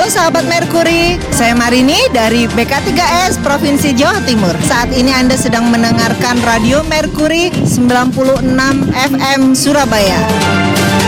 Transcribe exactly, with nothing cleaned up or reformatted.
sahabat Merkuri, saya Marini dari B K tiga S Provinsi Jawa Timur. Saat ini Anda sedang mendengarkan Radio Merkuri sembilan puluh enam F M Surabaya.